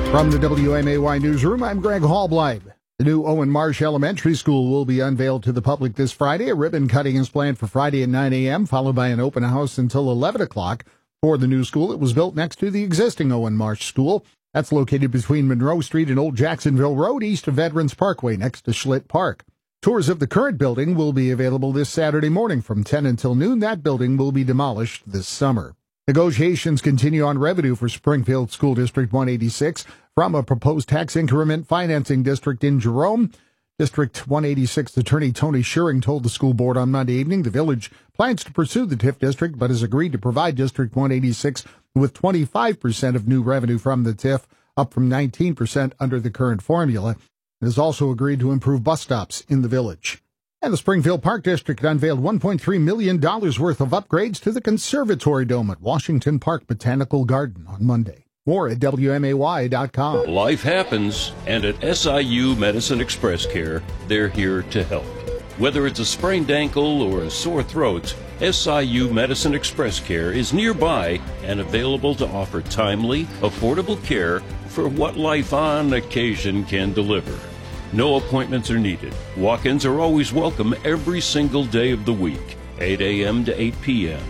From the WMAY newsroom, I'm Greg Hallbleib. The new Owen Marsh Elementary School will be unveiled to the public this Friday. A ribbon cutting is planned for Friday at 9 a.m., followed by an open house until 11 o'clock. For the new school, it was built next to the existing Owen Marsh School. That's located between Monroe Street and Old Jacksonville Road, east of Veterans Parkway, next to Schlitt Park. Tours of the current building will be available this Saturday morning from 10 until noon. That building will be demolished this summer. Negotiations continue on revenue for Springfield School District 186 from a proposed tax increment financing district in Jerome. District 186 Attorney Tony Schuring told the school board on Monday evening the village plans to pursue the TIF district, but has agreed to provide District 186 with 25% of new revenue from the TIF, up from 19% under the current formula. It has also agreed to improve bus stops in the village. And the Springfield Park District unveiled $1.3 million worth of upgrades to the Conservatory Dome at Washington Park Botanical Garden on Monday. More at WMAY.com. Life happens, and at SIU Medicine Express Care, they're here to help. Whether it's a sprained ankle or a sore throat, SIU Medicine Express Care is nearby and available to offer timely, affordable care for what life on occasion can deliver. No appointments are needed. Walk-ins are always welcome every single day of the week, 8 a.m. to 8 p.m.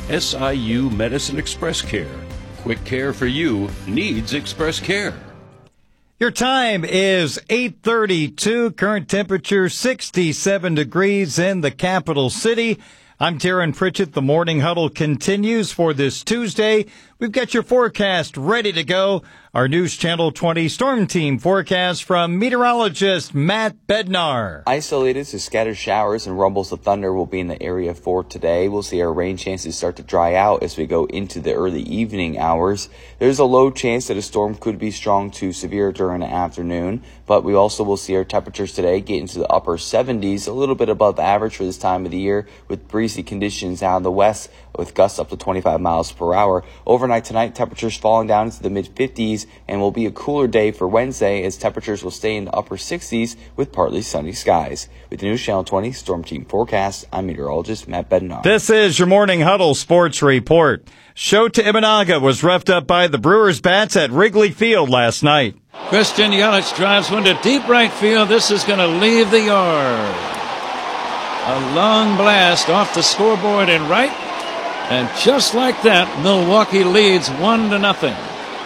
SIU Medicine Express Care. Quick care for you needs express care. Your time is 8:32. Current temperature 67 degrees in the capital city. I'm Darren Pritchett. The Morning Huddle continues for this Tuesday. We've got your forecast ready to go. Our News Channel 20 Storm Team forecast from meteorologist Matt Bednar. Isolated to scattered showers and rumbles of thunder will be in the area for today. We'll see our rain chances start to dry out as we go into the early evening hours. There's a low chance that a storm could be strong to severe during the afternoon, but we also will see our temperatures today get into the upper 70s, a little bit above average for this time of the year, with breezy conditions out in the west with gusts up to 25 miles per hour. Overnight tonight, temperatures falling down into the mid-50s, and will be a cooler day for Wednesday as temperatures will stay in the upper 60s with partly sunny skies. With the News Channel 20 Storm Team forecast, I'm meteorologist Matt Bednar. This is your Morning Huddle Sports Report. Shota Imanaga was roughed up by the Brewers bats at Wrigley Field last night. Christian Yelich drives one to deep right field. This is going to leave the yard. A long blast off the scoreboard in right. And just like that, Milwaukee leads 1-0.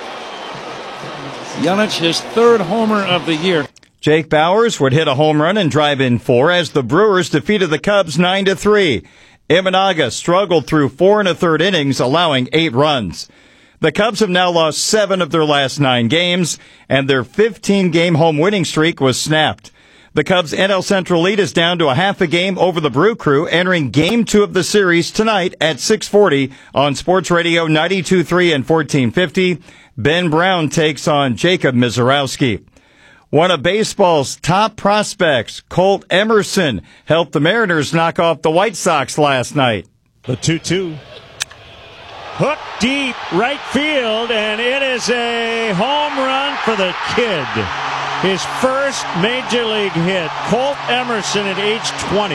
Yelich, his third homer of the year. Jake Bauers would hit a home run and drive in 4 as the Brewers defeated the Cubs 9-3. Imanaga struggled through 4 1/3 innings, allowing 8 runs. The Cubs have now lost 7 of their last 9 games, and their 15-game home winning streak was snapped. The Cubs' NL Central lead is down to a half a game over the Brew Crew, entering Game 2 of the series tonight at 6:40 on Sports Radio 92.3 and 1450. Ben Brown takes on Jacob Mizorowski. One of baseball's top prospects, Colt Emerson, helped the Mariners knock off the White Sox last night. The 2-2. Hook deep, right field, and it is a home run for the kid. His first major league hit. Colt Emerson at age 20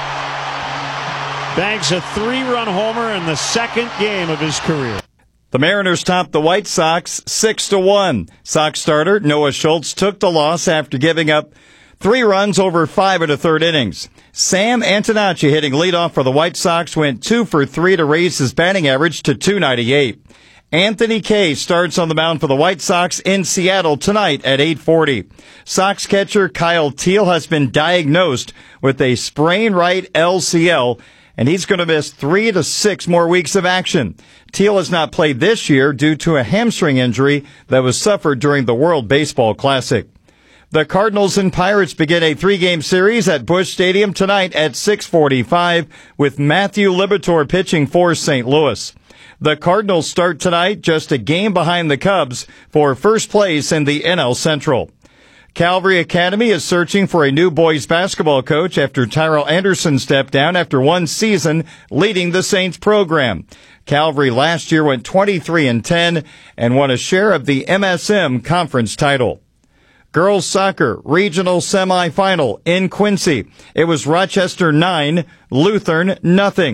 bags a 3-run homer in the second game of his career. The Mariners topped the White Sox 6-1. Sox starter Noah Schultz took the loss after giving up 3 runs over 5 1/3 innings. Sam Antonacci, hitting leadoff for the White Sox, went 2 for 3 to raise his batting average to .298. Anthony Kay starts on the mound for the White Sox in Seattle tonight at 8:40. Sox catcher Kyle Teel has been diagnosed with a sprained right LCL, and he's going to miss 3 to 6 more weeks of action. Teel has not played this year due to a hamstring injury that was suffered during the World Baseball Classic. The Cardinals and Pirates begin a 3-game series at Busch Stadium tonight at 6:45 with Matthew Liberatore pitching for St. Louis. The Cardinals start tonight just a game behind the Cubs for first place in the NL Central. Calvary Academy is searching for a new boys basketball coach after Tyrell Anderson stepped down after one season leading the Saints program. Calvary last year went 23-10 and won a share of the MSM conference title. Girls soccer regional semifinal in Quincy. It was Rochester 9, Lutheran nothing.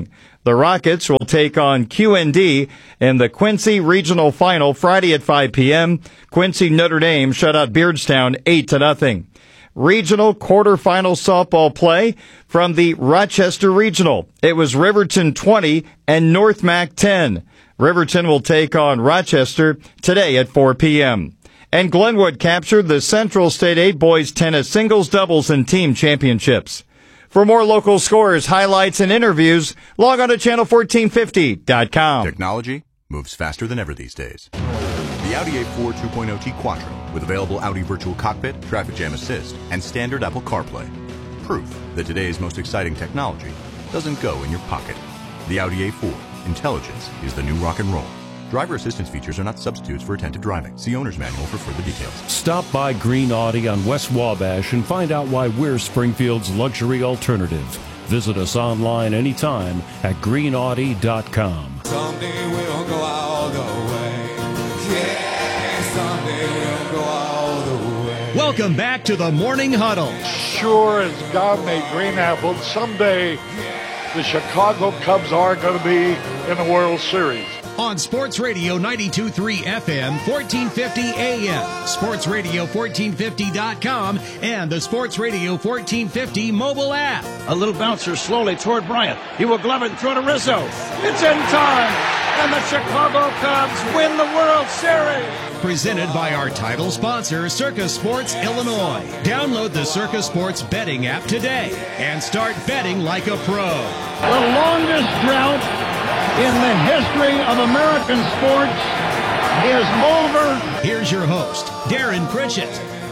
The Rockets will take on QND in the Quincy Regional Final Friday at 5 p.m. Quincy Notre Dame shut out Beardstown 8-0. Regional quarterfinal softball play from the Rochester Regional. It was Riverton 20 and North Mac 10. Riverton will take on Rochester today at 4 p.m. And Glenwood captured the Central State 8 boys tennis singles, doubles, and team championships. For more local scores, highlights, and interviews, log on to channel1450.com. Technology moves faster than ever these days. The Audi A4 2.0T Quattro with available Audi Virtual Cockpit, Traffic Jam Assist, and standard Apple CarPlay. Proof that today's most exciting technology doesn't go in your pocket. The Audi A4. Intelligence is the new rock and roll. Driver assistance features are not substitutes for attentive driving. See owner's manual for further details. Stop by Green Audi on West Wabash and find out why we're Springfield's luxury alternative. Visit us online anytime at greenaudi.com. Someday we'll go all the way. Yeah, someday we'll go all the way. Welcome back to the Morning Huddle. Sure as God made green apples, someday the Chicago Cubs are going to be in the World Series. On Sports Radio 92.3 FM, 1450 AM, sportsradio1450.com, and the Sports Radio 1450 mobile app. A little bouncer slowly toward Bryant. He will glove it and throw to Rizzo. It's in time, and the Chicago Cubs win the World Series. Presented by our title sponsor, Circa Sports Illinois. Download the Circa Sports betting app today and start betting like a pro. The longest drought in the history of American sports is over. Here's your host, Darren Pritchett.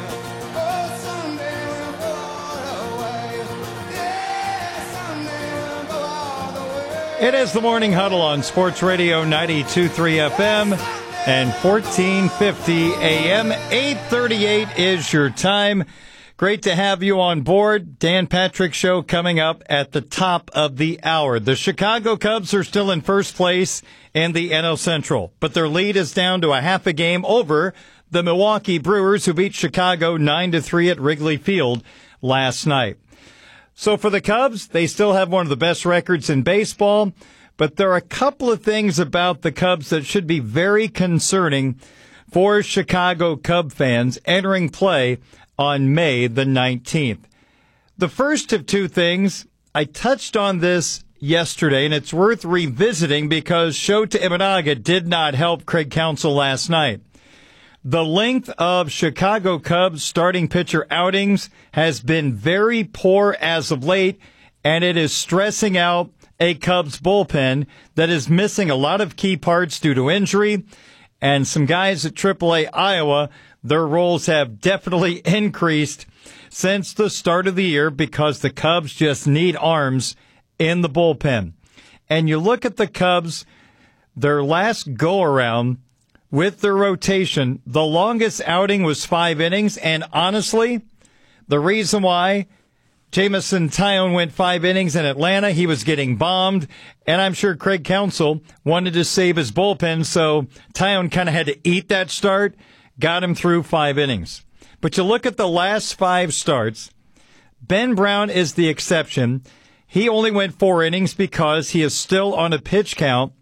It is the Morning Huddle on Sports Radio 92.3 FM and 1450 AM. 8:38 is your time. Great to have you on board. Dan Patrick Show coming up at the top of the hour. The Chicago Cubs are still in first place in the NL Central, but their lead is down to a half a game over the Milwaukee Brewers, who beat Chicago 9-3 at Wrigley Field last night. So for the Cubs, they still have one of the best records in baseball, but there are a couple of things about the Cubs that should be very concerning for Chicago Cub fans entering play on May the 19th. The first of two things, I touched on this yesterday, and it's worth revisiting because Shota Imanaga did not help Craig Counsell last night. The length of Chicago Cubs starting pitcher outings has been very poor as of late, and it is stressing out a Cubs bullpen that is missing a lot of key parts due to injury, and some guys at AAA Iowa, their roles have definitely increased since the start of the year because the Cubs just need arms in the bullpen. And you look at the Cubs, their last go-around with their rotation, the longest outing was 5 innings, and honestly, the reason why Jameson Taillon went 5 innings in Atlanta, he was getting bombed, and I'm sure Craig Counsell wanted to save his bullpen, so Taillon kind of had to eat that start, got him through 5 innings. But you look at the last 5 starts, Ben Brown is the exception. He only went 4 innings because he is still on a pitch count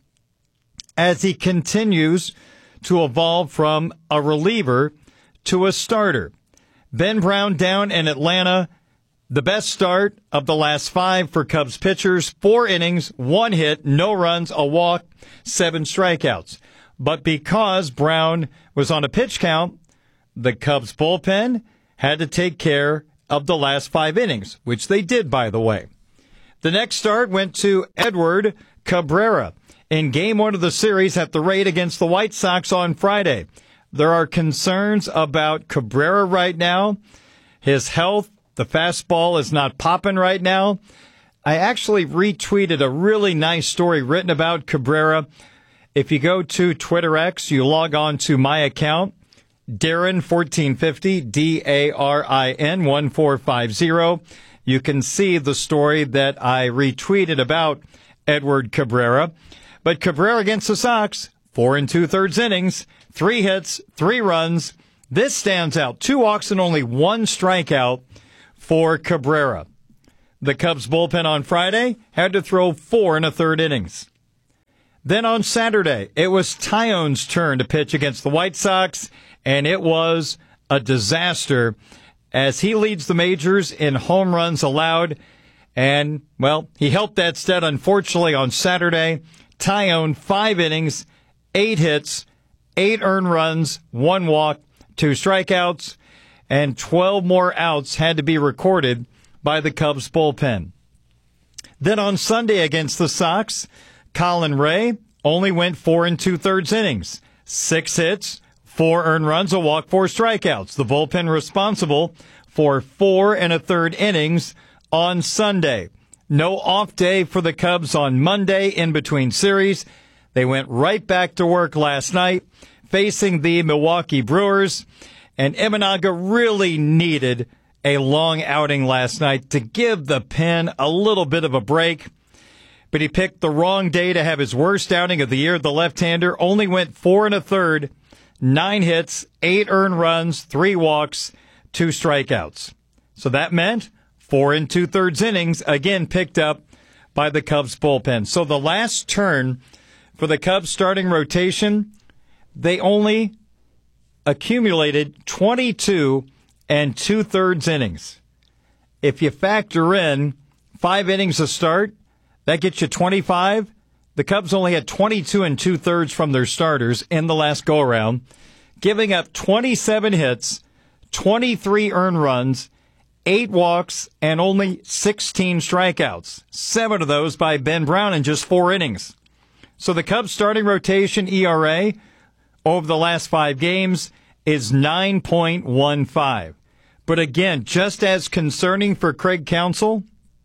as he continues to evolve from a reliever to a starter. Ben Brown down in Atlanta, the best start of the last 5 for Cubs pitchers, 4 innings, 1 hit, no runs, a walk, 7 strikeouts. But because Brown was on a pitch count, the Cubs bullpen had to take care of the last 5 innings, which they did, by the way. The next start went to Edward Cabrera in Game 1 of the series at the Raid against the White Sox on Friday. There are concerns about Cabrera right now. His health, the fastball is not popping right now. I actually retweeted a really nice story written about Cabrera. If you go to Twitter X, you log on to my account, Darren1450, DARIN 1450. You can see the story that I retweeted about Edward Cabrera. But Cabrera against the Sox, 4 2/3 innings, 3 hits, 3 runs. This stands out. 2 walks and only 1 strikeout for Cabrera. The Cubs bullpen on Friday had to throw 4 1/3 innings. Then on Saturday, it was Taillon's turn to pitch against the White Sox, and it was a disaster as he leads the majors in home runs allowed. And, well, he helped that stat, unfortunately, on Saturday. Taillon, 5 innings, 8 hits, 8 earned runs, 1 walk, 2 strikeouts, and 12 more outs had to be recorded by the Cubs bullpen. Then on Sunday against the Sox, Colin Ray only went 4 2/3 innings, 6 hits, 4 earned runs, a walk, 4 strikeouts. The bullpen responsible for 4 1/3 innings on Sunday. No off day for the Cubs on Monday in between series. They went right back to work last night facing the Milwaukee Brewers, and Imanaga really needed a long outing last night to give the pen a little bit of a break. But he picked the wrong day to have his worst outing of the year. The left-hander only went 4 1/3, 9 hits, 8 earned runs, 3 walks, 2 strikeouts. So that meant 4 2/3 innings, again picked up by the Cubs bullpen. So the last turn for the Cubs starting rotation, they only accumulated 22 2/3 innings. If you factor in 5 innings a start, that gets you 25. The Cubs only had 22 2/3 from their starters in the last go-around, giving up 27 hits, 23 earned runs, 8 walks, and only 16 strikeouts. 7 of those by Ben Brown in just 4 innings. So the Cubs starting rotation ERA over the last 5 games is 9.15. But again, just as concerning for Craig Counsell,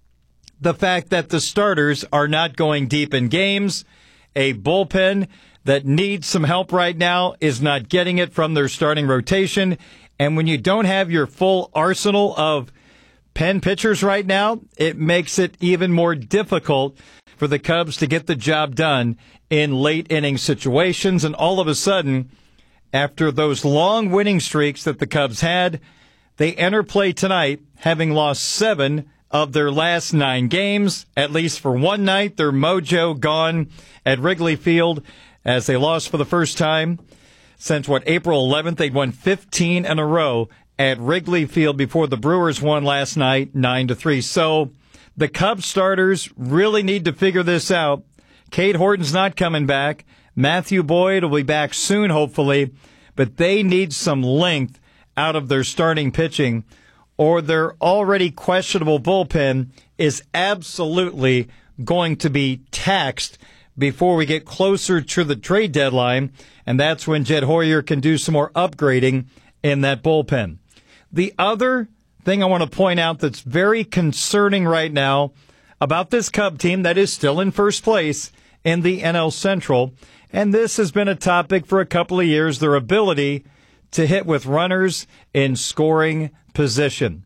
the fact that the starters are not going deep in games, a bullpen that needs some help right now is not getting it from their starting rotation. And when you don't have your full arsenal of pen pitchers right now, it makes it even more difficult for the Cubs to get the job done in late inning situations. And all of a sudden, after those long winning streaks that the Cubs had, they enter play tonight having lost 7 of their last 9 games. At least for one night, their mojo gone at Wrigley Field as they lost for the first time since, April 11th. They'd won 15 in a row at Wrigley Field before the Brewers won last night 9-3. So the Cubs starters really need to figure this out. Cade Horton's not coming back. Matthew Boyd will be back soon, hopefully, but they need some length out of their starting pitching, or their already questionable bullpen is absolutely going to be taxed before we get closer to the trade deadline, and that's when Jed Hoyer can do some more upgrading in that bullpen. The other thing I want to point out that's very concerning right now about this Cub team that is still in first place in the NL Central, and this has been a topic for a couple of years, their ability to hit with runners in scoring position.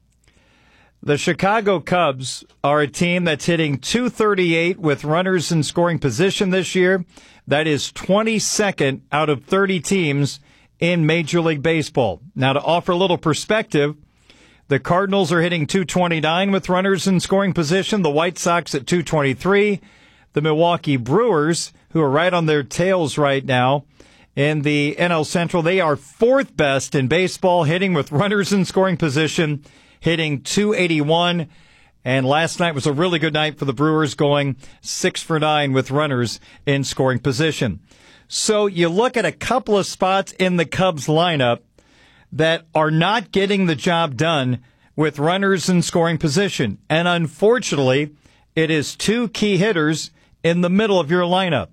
The Chicago Cubs are a team that's hitting .238 with runners in scoring position this year. That is 22nd out of 30 teams in Major League Baseball. Now, to offer a little perspective, the Cardinals are hitting .229 with runners in scoring position, the White Sox at .223, the Milwaukee Brewers, who are right on their tails right now in the NL Central, they are 4th best in baseball, hitting with runners in scoring position, hitting .281. And last night was a really good night for the Brewers, going 6 for 9 with runners in scoring position. So you look at a couple of spots in the Cubs lineup that are not getting the job done with runners in scoring position. And unfortunately, it is 2 key hitters in the middle of your lineup.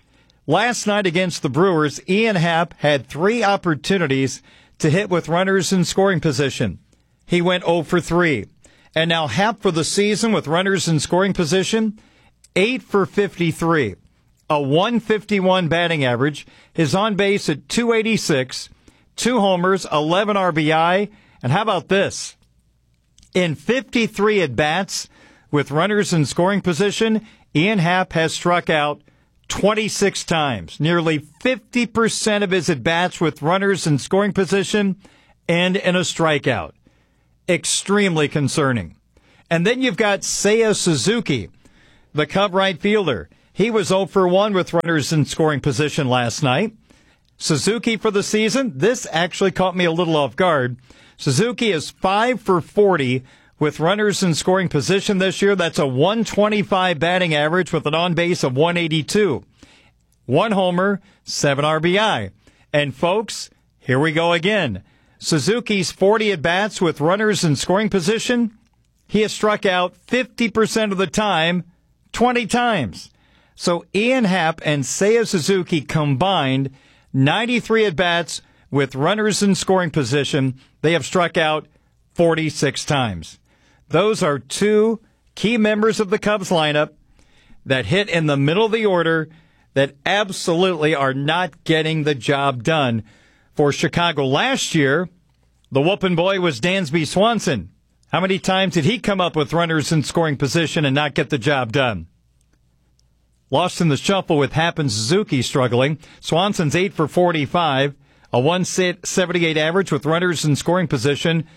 Last night against the Brewers, Ian Happ had 3 opportunities to hit with runners in scoring position. He went 0 for 3. And now Happ for the season with runners in scoring position, 8 for 53. A 151 batting average. His on base at .286, 2 homers, 11 RBI. And how about this? In 53 at-bats with runners in scoring position, Ian Happ has struck out 26 times. Nearly 50% of his at-bats with runners in scoring position end in a strikeout. Extremely concerning. And then you've got Seiya Suzuki, the Cub right fielder. He was 0 for 1 with runners in scoring position last night. Suzuki for the season, this actually caught me a little off guard. Suzuki is 5 for 40 with runners in scoring position this year. That's a 125 batting average with an on-base of 182. 1 homer, 7 RBI. And folks, here we go again. Suzuki's 40 at-bats with runners in scoring position, he has struck out 50% of the time, 20 times. So Ian Happ and Seiya Suzuki combined 93 at-bats with runners in scoring position. They have struck out 46 times. Those are 2 key members of the Cubs lineup that hit in the middle of the order that absolutely are not getting the job done for Chicago. Last year, the whooping boy was Dansby Swanson. How many times did he come up with runners in scoring position and not get the job done? Lost in the shuffle with Happ and Suzuki struggling. Swanson's 8 for 45, a 178 average with runners in scoring position,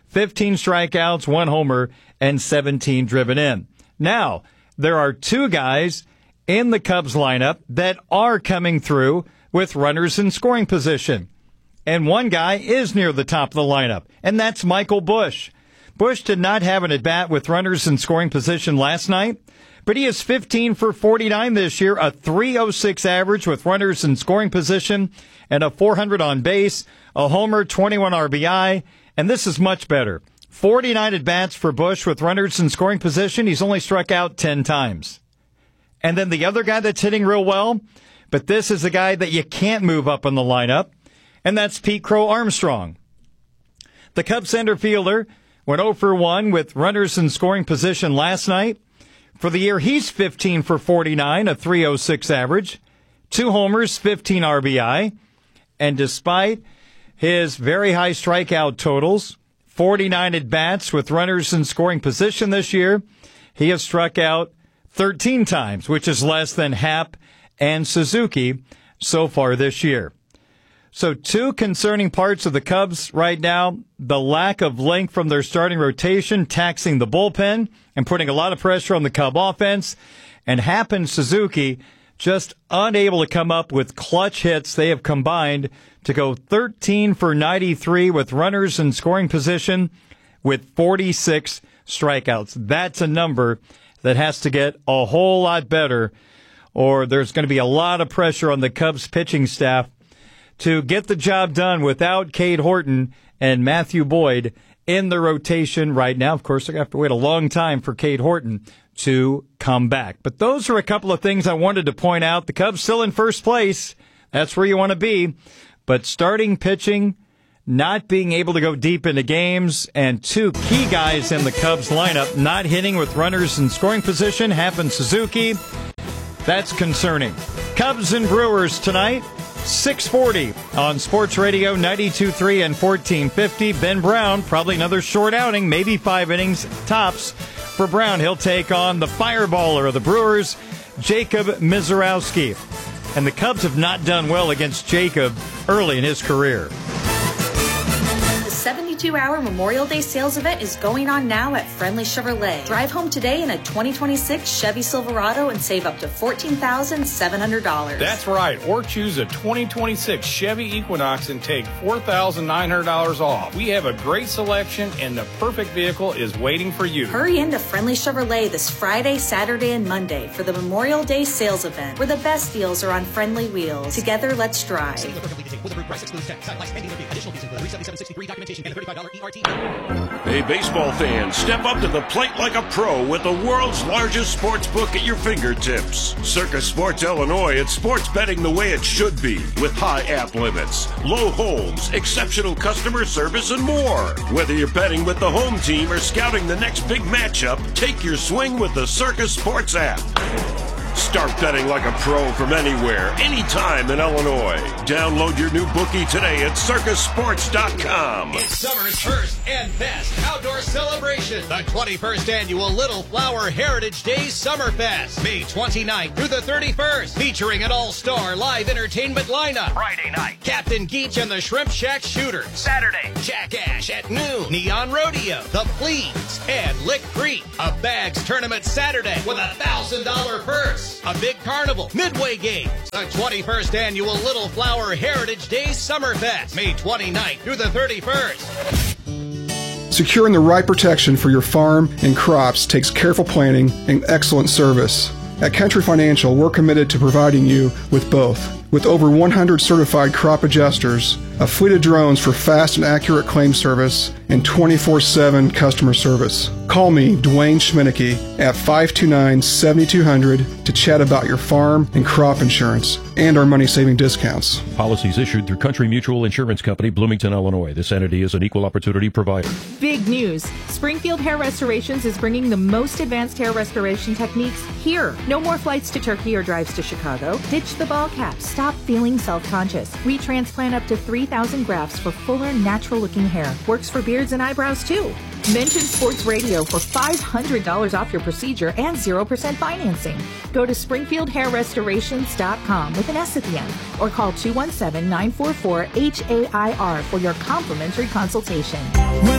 15 strikeouts, 1 homer, and 17 driven in. Now, there are 2 guys in the Cubs lineup that are coming through with runners in scoring position. And one guy is near the top of the lineup, and that's Michael Busch. Busch did not have an at-bat with runners in scoring position last night, but he is 15 for 49 this year, a 306 average with runners in scoring position, and a 400 on base, a homer, 21 RBI, and this is much better. 49 at-bats for Busch with runners in scoring position. He's only struck out 10 times. And then the other guy that's hitting real well, but this is a guy that you can't move up in the lineup, and that's Pete Crow Armstrong. The Cubs center fielder went 0 for 1 with runners in scoring position last night. For the year, he's 15 for 49, a 306 average, 2 homers, 15 RBI. And despite his very high strikeout totals, 49 at-bats with runners in scoring position this year, he has struck out 13 times, which is less than Happ and Suzuki so far this year. So 2 concerning parts of the Cubs right now, the lack of length from their starting rotation, taxing the bullpen and putting a lot of pressure on the Cub offense, and Happ and Suzuki just unable to come up with clutch hits. They have combined to go 13 for 93 with runners in scoring position with 46 strikeouts. That's a number that has to get a whole lot better, or there's going to be a lot of pressure on the Cubs pitching staff to get the job done without Cade Horton and Matthew Boyd in the rotation right now. Of course, they have to wait a long time for Cade Horton to come back. But those are a couple of things I wanted to point out. The Cubs still in first place. That's where you want to be. But starting pitching, not being able to go deep into games, and 2 key guys in the Cubs lineup not hitting with runners in scoring position, Happ and Suzuki. That's concerning. Cubs and Brewers tonight, 640 on Sports Radio 92.3 and 1450. Ben Brown, probably another short outing, maybe 5 innings tops for Brown. He'll take on the fireballer of the Brewers, Jacob Misiorowski. And the Cubs have not done well against Jacob early in his career. The 72-hour Memorial Day sales event is going on now at Friendly Chevrolet. Drive home today in a 2026 Chevy Silverado and save up to $14,700. That's right. Or choose a 2026 Chevy Equinox and take $4,900 off. We have a great selection, and the perfect vehicle is waiting for you. Hurry into Friendly Chevrolet this Friday, Saturday, and Monday for the Memorial Day sales event, where the best deals are on friendly wheels. Together, let's drive. Hey, baseball fans, step up to the plate like a pro with the world's largest sports book at your fingertips. Circus Sports Illinois, it's sports betting the way it should be, with high app limits, low holds, exceptional customer service, and more. Whether you're betting with the home team or scouting the next big matchup, take your swing with the Circus Sports app. Start betting like a pro from anywhere, anytime in Illinois. Download your new bookie today at circusports.com. It's summer's first and best outdoor celebration. The 21st Annual Little Flower Heritage Days Summer Fest. May 29th through the 31st. Featuring an all-star live entertainment lineup. Friday night, Captain Geach and the Shrimp Shack Shooters. Saturday, Jack Ash at noon. Neon Rodeo, The Pleats, and Lick Creek. A bags tournament Saturday with a $1,000 purse. A big carnival, Midway Games. The 21st Annual Little Flower Heritage Days Summer Fest. May 29th through the 31st. Securing the right protection for your farm and crops takes careful planning and excellent service. At Country Financial, we're committed to providing you with both. With over 100 certified crop adjusters, a fleet of drones for fast and accurate claim service, and 24/7 customer service. Call me, Dwayne Schminicki, at 529-7200 to chat about your farm and crop insurance and our money-saving discounts. Policies issued through Country Mutual Insurance Company, Bloomington, Illinois. This entity is an equal opportunity provider. Big news. Springfield Hair Restorations is bringing the most advanced hair restoration techniques here. No more flights to Turkey or drives to Chicago. Ditch the ball cap. Stop feeling self-conscious. We transplant up to 3,000 grafts for fuller, natural-looking hair. Works for beards and eyebrows, too. Mention Sports Radio for $500 off your procedure and 0% financing. Go to SpringfieldHairRestorations.com with an S at the end, or call 217-944-HAIR for your complimentary consultation.